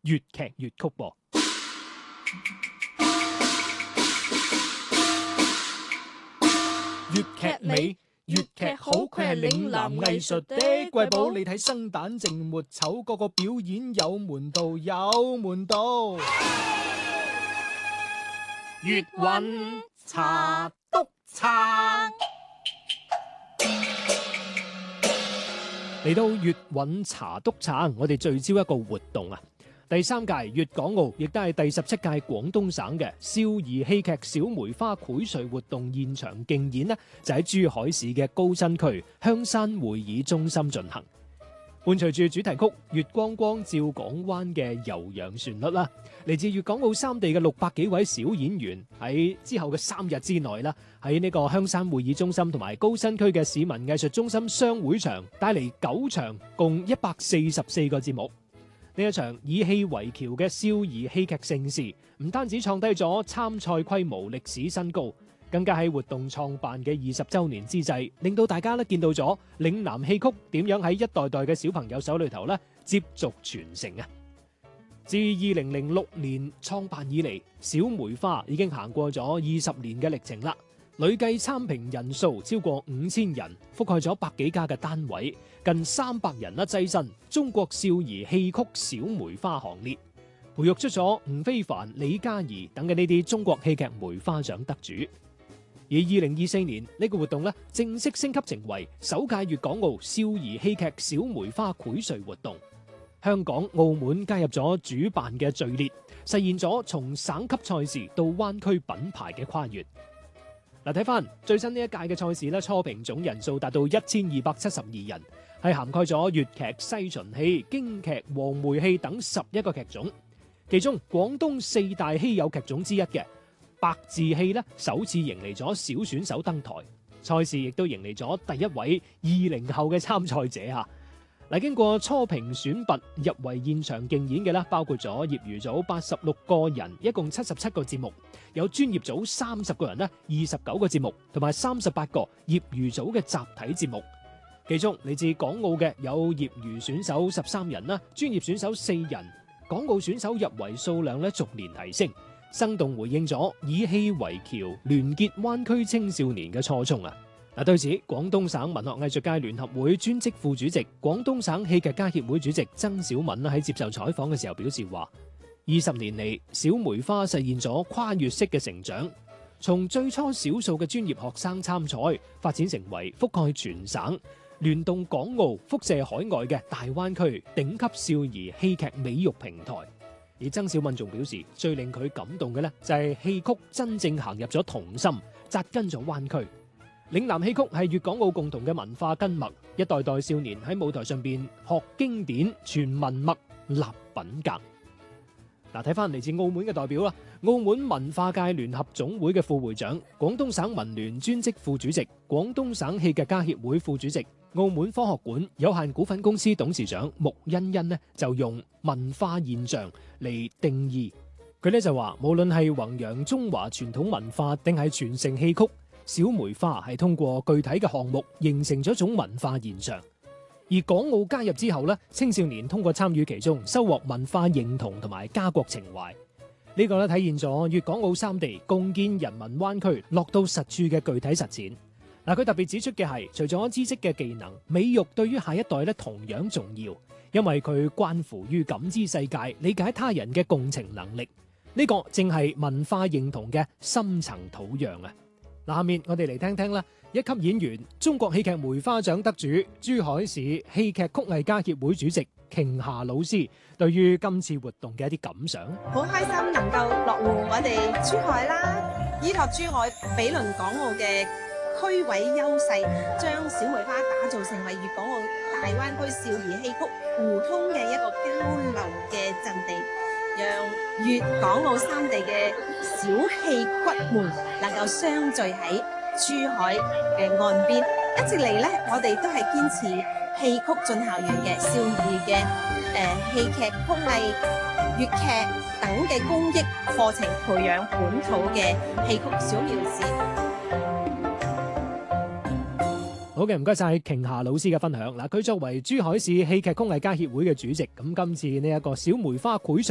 粵劇粵曲噃。粵劇美，粵劇好，佢係嶺南藝術的瑰寶。你睇生旦淨末丑，個個表演有門道，有門道。粵韻茶督撐，嚟到粵韻茶督撐，我哋聚焦一個活動啊！第3屆粵港澳，亦都係第17屆廣東省嘅少兒戲劇小梅花薈萃活動現場競演呢，就喺珠海市嘅高新區香山會議中心進行。伴隨住主題曲《月光光照港灣》嘅悠揚旋律啦，嚟自粵港澳3地嘅600幾位小演員喺之後嘅3日之內啦，喺呢個香山會議中心同埋高新區嘅市民藝術中心雙會場帶嚟9場，共144個節目。呢一場以戲為橋嘅少兒戲劇盛事，唔單止創低咗參賽規模歷史新高，更加喺活動創辦嘅20週年之際，令到大家咧見到咗嶺南戲曲點樣喺一代代嘅小朋友手裏頭咧接續傳承啊！自2006年創辦以嚟，小梅花已經行過咗20年嘅歷程啦。累計參評人數超過5000人，覆蓋咗100幾家嘅單位，近300人躋身中國少兒戲曲小梅花行列，培育出咗吳非凡、李嘉怡等嘅呢啲中國戲劇梅花獎得主。而2024年呢個活動咧正式升級成為首屆粵港澳少兒戲劇小梅花薈萃活動，香港、澳門加入咗主辦嘅序列，實現咗從省級賽事到灣區品牌嘅跨越。嗱，睇翻最新呢一屆嘅賽事咧，初評總人數達到1272人，係涵蓋咗粵劇、西秦戲、京劇、黃梅戲等11個劇種。其中廣東4大稀有劇種之一嘅白字戲咧，首次迎嚟咗小選手登台。賽事亦都迎嚟咗第一位20後嘅參賽者嚇。嗱，經過初評選拔入圍現場競演嘅啦，包括咗業餘組86個人，一共77個節目；有專業組30個人咧，29個節目，同埋38個業餘組嘅集體節目。其中嚟自港澳嘅有業餘選手13人啦，專業選手4人。港澳選手入圍數量咧逐年提升，生動回應咗以戲為橋，聯結灣區青少年嘅初衷啊！嗱，對此，廣東省文學藝術界聯合會專職副主席、廣東省戲劇家協會主席曾小敏喺接受採訪嘅時候表示話：20年嚟，小梅花實現咗跨越式嘅成長，從最初少數嘅專業學生參賽，發展成為覆蓋全省、聯動港澳、輻射海外嘅大灣區頂級少兒戲劇美育平台。而曾小敏仲表示，最令佢感動嘅呢，就係戲曲真正行入咗童心，扎根咗灣區。嶺南戲曲係粵港澳共同嘅文化根脈，一代代少年喺舞台上邊學經典、傳文脈、立品格。嗱，睇翻嚟自澳門嘅代表啦，澳門文化界聯合總會嘅副會長、廣東省文聯專職副主席、廣東省戲劇家協會副主席、澳門科學館有限股份公司董事長穆欣欣呢，就用文化現象嚟定義。佢呢就話，無論係弘揚中華傳統文化定係傳承戲曲，小梅花係通過具體嘅項目形成咗一種文化現象。而港澳加入之後呢，青少年通過參與其中，收穫文化認同同埋家國情懷。呢個咧體現咗粵港澳3地共建人民灣區落到實處嘅具體實踐。嗱，佢特別指出嘅係，除咗知識嘅技能，美育對於下一代咧同樣重要，因為佢關乎於感知世界、理解他人嘅共情能力。呢個正係文化認同嘅深層土壤啊！嗱，下面我哋嚟聽聽啦，一級演員、中國戲劇梅花獎得主、珠海市戲劇曲藝家協會主席瓊霞老師對於今次活動嘅一啲感想。 好開心能夠落戶我哋珠海啦，依託珠海毗鄰港澳嘅區位優勢，將小梅花打造成為粵港澳大灣區少兒戲曲互通嘅一個交流嘅陣地，讓粵港澳3地嘅小戲骨們能夠相聚喺珠海嘅岸邊。一直嚟咧，我哋都係堅持戲曲進校園嘅少兒嘅戲劇、曲藝、粵劇等嘅公益課程，培養本土嘅戲曲小苗子。 好嘅，唔該晒瓊霞老師嘅分享。嗱，佢作為珠海市戲劇曲藝家協會嘅主席，咁今次呢一個小梅花薈萃